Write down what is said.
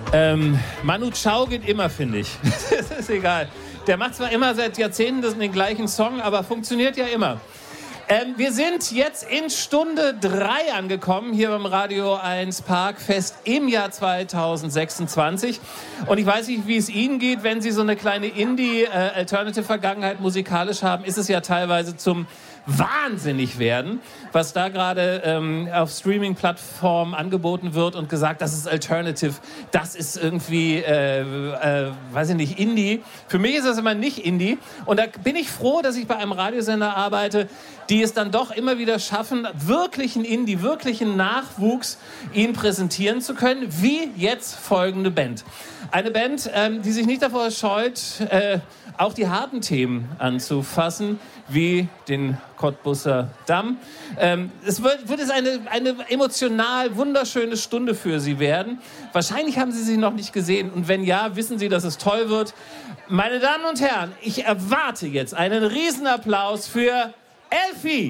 Manu Chao geht immer, finde ich. Das ist egal. Der macht zwar immer seit Jahrzehnten den gleichen Song, aber funktioniert ja immer. Wir sind jetzt in Stunde 3 angekommen, hier beim Radio 1 Parkfest im Jahr 2026. Und ich weiß nicht, wie es Ihnen geht, wenn Sie so eine kleine Indie-Alternative-Vergangenheit musikalisch haben, ist es ja teilweise zum wahnsinnig werden, was da gerade auf Streaming-Plattformen angeboten wird und gesagt, das ist Alternative, das ist irgendwie, weiß ich nicht, Indie. Für mich ist das immer nicht Indie. Und da bin ich froh, dass ich bei einem Radiosender arbeite, die es dann doch immer wieder schaffen, wirklichen Indie, wirklichen Nachwuchs ihnen präsentieren zu können, wie jetzt folgende Band. Eine Band, die sich nicht davor scheut, auch die harten Themen anzufassen, wie den Cottbusser Damm. Es wird eine emotional wunderschöne Stunde für Sie werden. Wahrscheinlich haben Sie sie noch nicht gesehen. Und wenn ja, wissen Sie, dass es toll wird. Meine Damen und Herren, ich erwarte jetzt einen Riesenapplaus für Elfi!